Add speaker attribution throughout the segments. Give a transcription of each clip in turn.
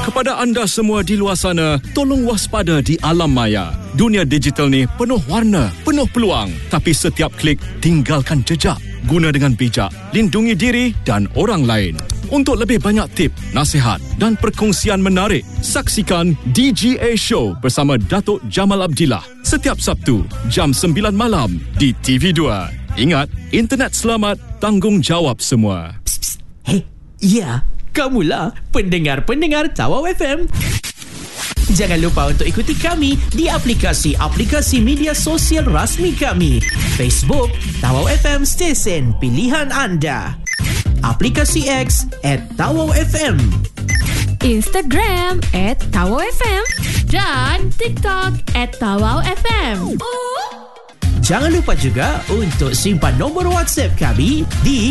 Speaker 1: Kepada anda semua di luar sana, tolong waspada di alam maya. Dunia digital ni penuh warna, penuh peluang. Tapi setiap klik, tinggalkan jejak. Guna dengan bijak, lindungi diri dan orang lain. Untuk lebih banyak tip, nasihat dan perkongsian menarik, saksikan DGA Show bersama Datuk Jamal Abdillah setiap Sabtu, jam 9 malam di TV2. Ingat, internet selamat, tanggungjawab semua.
Speaker 2: Psst, psst. Hey, ya, kamulah pendengar-pendengar Tawau FM. Jangan lupa untuk ikuti kami di aplikasi media sosial rasmi kami. Facebook, Tawau FM Stesen Pilihan Anda. Aplikasi X @TawauFM.
Speaker 3: Instagram @TawauFM. Dan TikTok @TawauFM.
Speaker 2: Jangan lupa juga untuk simpan nombor WhatsApp kami di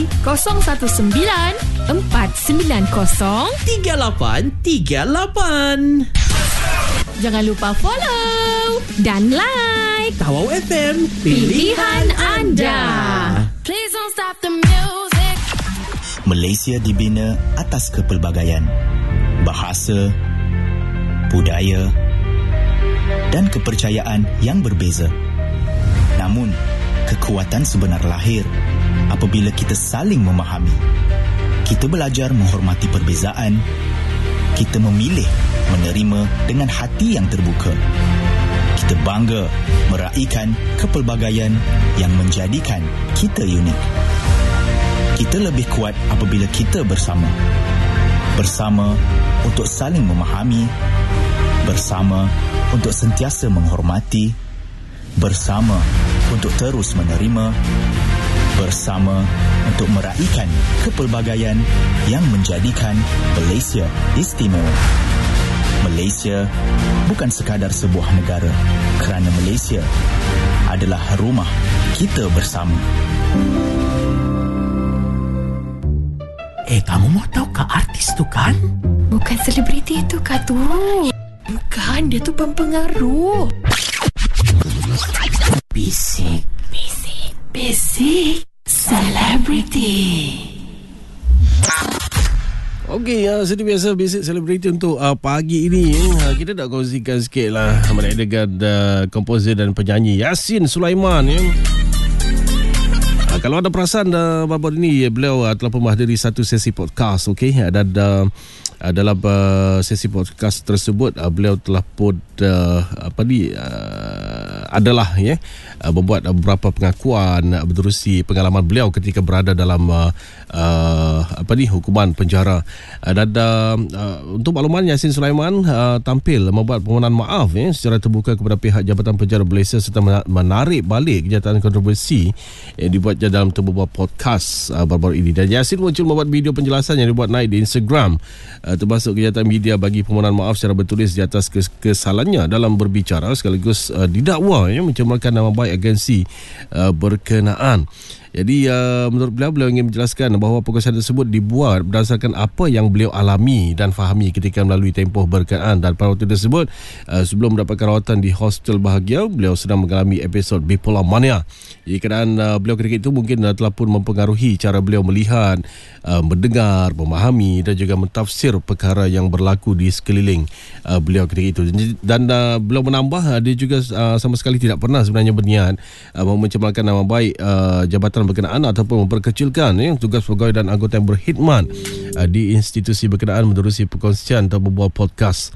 Speaker 3: 019-490-3838. Jangan lupa follow dan like
Speaker 2: Tawau FM
Speaker 3: Pilihan Anda.
Speaker 4: Please don't stop the music.
Speaker 5: Malaysia dibina atas kepelbagaian, bahasa, budaya dan kepercayaan yang berbeza. Namun, kekuatan sebenar lahir apabila kita saling memahami. Kita belajar menghormati perbezaan. Kita memilih menerima dengan hati yang terbuka. Kita bangga meraihkan kepelbagaian yang menjadikan kita unik. Kita lebih kuat apabila kita bersama. Bersama untuk saling memahami. Bersama untuk sentiasa menghormati. Bersama untuk terus menerima. Bersama untuk meraihkan kepelbagaian yang menjadikan Malaysia istimewa. Malaysia bukan sekadar sebuah negara, kerana Malaysia adalah rumah kita bersama.
Speaker 2: Kamu mau tahu ke artis tu kan?
Speaker 3: Bukan selebriti tu kah tu? Bukan, dia tu pempengaruh.
Speaker 2: Bisik selebriti.
Speaker 6: Okey, seperti biasa basic selebriti untuk pagi ini. Kita nak kongsikan sikit lah mereka dengan komposer dan penyanyi Yassin Sulaiman. Kalau ada perasan baru ini, beliau telah menghadiri satu sesi podcast. Okey, dan dalam sesi podcast tersebut beliau telah pun adalah membuat beberapa pengakuan menerusi pengalaman beliau ketika berada dalam hukuman penjara. Dan untuk makluman, Yassin Sulaiman tampil membuat permohonan maaf secara terbuka kepada pihak Jabatan Penjara Malaysia serta menarik balik kenyataan kontroversi yang dibuatnya dalam sebuah podcast baru-baru ini. Dan Yassin muncul membuat video penjelasan yang dibuat naik di Instagram, termasuk kenyataan media bagi permohonan maaf secara bertulis di atas kesalahannya dalam berbicara sekaligus didakwa mencemarkan nama baik agensi berkenaan. Jadi menurut beliau ingin menjelaskan bahawa perkosaan tersebut dibuat berdasarkan apa yang beliau alami dan fahami ketika melalui tempoh berkenaan. Dan pada waktu tersebut, sebelum mendapatkan rawatan di hostel bahagia, beliau sedang mengalami episod bipolar mania. Jadi keadaan beliau ketika itu mungkin telah pun mempengaruhi cara beliau melihat, mendengar, memahami dan juga mentafsir perkara yang berlaku di sekeliling beliau ketika itu. Dan beliau menambah, dia juga sama sekali tidak pernah sebenarnya berniat mencemarkan nama baik jabatan berkenaan ataupun memperkecilkan tugas pegawai dan anggota yang berkhidmat di institusi berkenaan menerusi perkongsian atau membuat podcast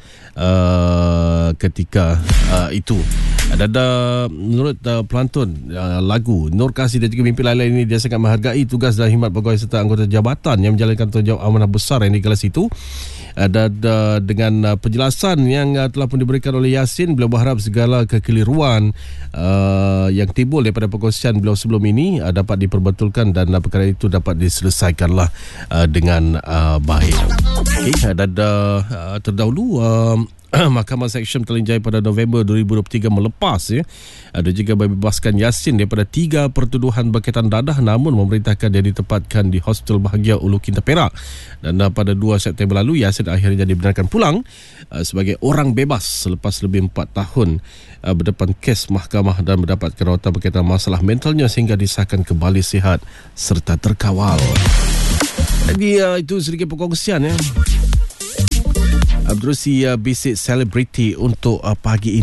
Speaker 6: ketika itu. Dan menurut pelantun lagu Nur Kasih dan juga mimpi lain-lain ini, dia sangat menghargai tugas dan khidmat pegawai serta anggota jabatan yang menjalankan tanggungjawab amanah besar yang dikelas itu. Dan dengan penjelasan yang telah pun diberikan oleh Yassin, beliau berharap segala kekeliruan yang timbul daripada perkongsian beliau sebelum ini dapat diperbetulkan dan perkara itu dapat diselesaikanlah dengan baik. Okay, dan terdahulu Mahkamah Seksyen Petaling Jaya pada November 2023 melepas dan juga membebaskan Yassin daripada 3 pertuduhan berkaitan dadah, namun memerintahkan dia ditempatkan di hostel bahagia Ulu Kinta Perak. Dan pada 2 September lalu, Yassin akhirnya dibenarkan pulang sebagai orang bebas selepas lebih 4 tahun berdepan kes mahkamah dan mendapatkan rawatan berkaitan masalah mentalnya sehingga disahkan kembali sihat serta terkawal. Jadi itu sedikit perkongsian Berusia bisik selebriti untuk pagi ini.